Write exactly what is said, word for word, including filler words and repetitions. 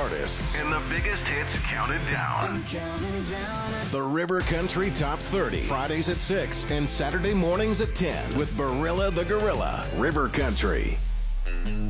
artists. And the biggest hits counted down. The River Country Top thirty. Fridays at six and Saturday mornings at ten with Barilla the Gorilla. River Country.